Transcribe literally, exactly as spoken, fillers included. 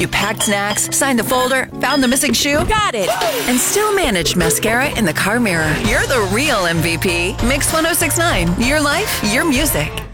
You packed snacks, signed the folder, found the missing shoe. Got it. And still managed mascara in the car mirror. You're the real M V P. Mix one oh six point nine. Your life, your music.